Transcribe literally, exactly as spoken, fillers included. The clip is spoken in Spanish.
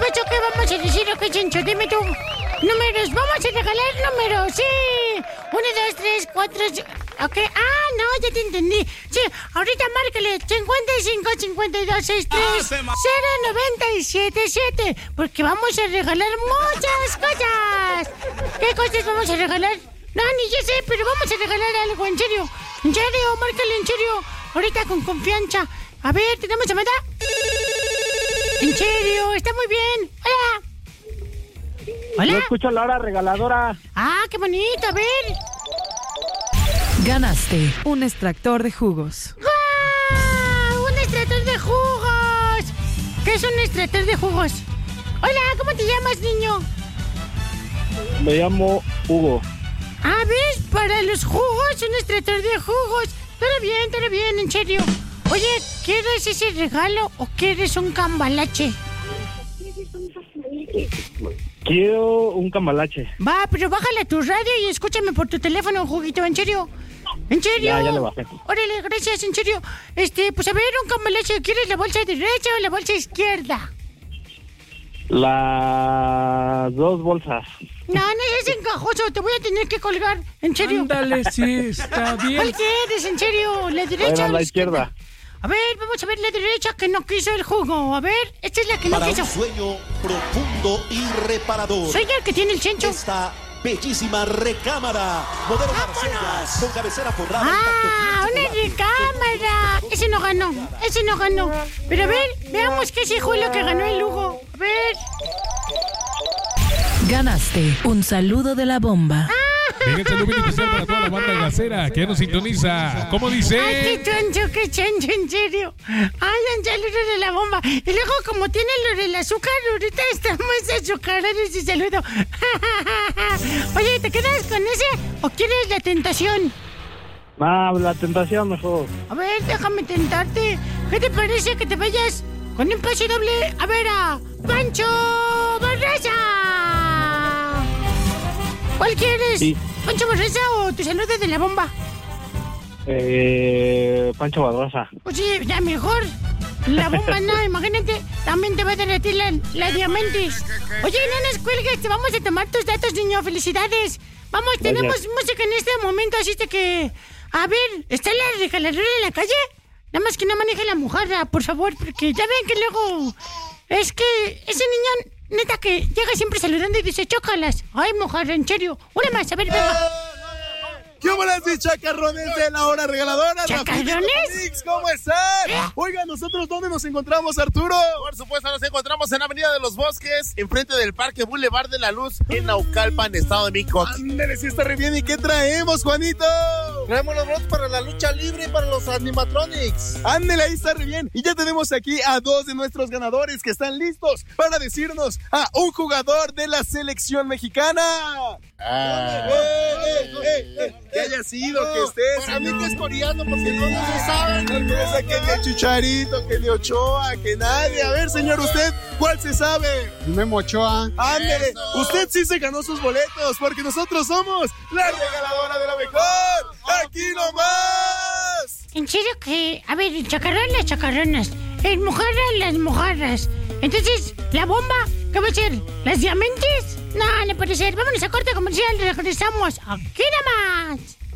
supuesto que vamos a decir lo que Chencho, dime tú. Números, vamos a regalar números, sí. Uno, dos, tres, cuatro, cinco. Ok, ah, no, ya te entendí. Sí, ahorita márcale cincuenta y cinco, cincuenta y dos, sesenta y tres, cero, noventa y siete, siete. Porque vamos a regalar muchas cosas. ¿Qué cosas vamos a regalar? No, ni yo sé, pero vamos a regalar algo, en serio. En serio, márcale en serio. Ahorita con confianza. A ver, ¿tenemos llamada? En serio, está muy bien. Hola. Hola. Yo escucho a la hora regaladora. Ah, qué bonito, a ver. Ganaste un extractor de jugos. ¡Guau! ¡Un extractor de jugos! ¿Qué es un extractor de jugos? Hola, ¿cómo te llamas, niño? Me llamo Hugo. Ah, ¿ves? Para los jugos, un extractor de jugos. Todo bien, todo bien, en serio. Oye, ¿quieres ese regalo o quieres un cambalache? Quiero un cambalache. Va, pero bájale a tu radio y escúchame por tu teléfono, juguito, en serio. ¿En serio? Ya, ya le bajé. Órale, gracias, en serio. Este, pues a ver, un cambalache, ¿quieres la bolsa derecha o la bolsa izquierda? Las dos bolsas. No, no es encajoso, te voy a tener que colgar, en serio. Ándale, sí, está bien. ¿Cuál quieres, en serio? ¿La derecha Bueno, o la, la izquierda? izquierda. A ver, vamos a ver la derecha que no quiso el jugo. A ver, esta es la que no Para quiso. un sueño profundo y reparador. Soy el que tiene el Chencho. Esta bellísima recámara. Modelo Marcellas, con cabecera forrada. Ah, una recámara. Ese no ganó, ese no ganó. Pero a ver, veamos qué se fue lo que ganó el Hugo. A ver. Ganaste un saludo de la bomba. Venga, saludo bien especial para toda la banda gasera que nos sintoniza. ¿Cómo dice? Ay, qué Chencho, qué Chencho, en serio. Ay, un saludo de la bomba. Y luego, como tiene lo del azúcar, ahorita estamos azucarados ese saludo. Oye, ¿te quedas con ese o quieres la tentación? Ah, la tentación mejor. A ver, déjame tentarte. ¿Qué te parece que te vayas con un pase doble a ver a Pancho Barraza? ¿Cuál quieres? Sí. ¿Pancho Barraza o tu saludo de la bomba? Eh, Pancho Barraza. Pues sí, ya mejor. La bomba no, imagínate. También te va a dar a ti la, la diamantes. Oye, no nos cuelgues, te vamos a tomar tus datos, niño. Felicidades. Vamos, Gracias. tenemos música en este momento, así de que... A ver, ¿está la regaladora en la calle? Nada más que no maneje la mojarra, por favor, porque ya ven que luego... Es que ese niño, neta, que llega siempre saludando y dice, chócalas. Ay, mojarra, en serio. Una más, a ver, venga. ¿Qué buenas mis chacarrones de la hora regaladora? ¿Chacarrones? ¿Cómo están? Oiga, ¿nosotros dónde nos encontramos, Arturo? Por supuesto, nos encontramos en Avenida de los Bosques, enfrente del Parque Boulevard de la Luz, en Naucalpan, Estado de México. Ándale, sí está re bien. ¿Y qué traemos, Juanito? Traemos los boletos para la lucha libre y para los animatronics. Ándale, ahí está re bien. Y ya tenemos aquí a dos de nuestros ganadores que están listos para decirnos a un jugador de la selección mexicana. Ah. Eh, eh, eh, eh, que haya sido, que estés. Para mí que es coreano, porque no, no se sabe. No piensa que de Chicharito, que de Ochoa, que nadie. A ver, señor, ¿usted cuál se sabe? Memo Ochoa. Ándele, Eso. usted sí se ganó sus boletos, porque nosotros somos la regaladora de la mejor. ¡Aquí nomás! En serio que... A ver, chacarronas, chacarronas. El mojarra, las mojarras. Entonces, ¿la bomba? ¿Qué va a ser? ¿Las diamantes? No, no puede ser. Vámonos a corte comercial. Regresamos. Aquí nomás.